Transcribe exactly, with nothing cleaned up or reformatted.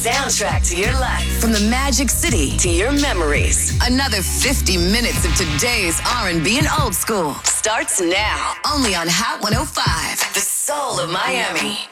soundtrack to your life. From the Magic City to your memories. Another fifty minutes of today's R and B and old school starts now. Only on Hot one oh five, the soul of Miami.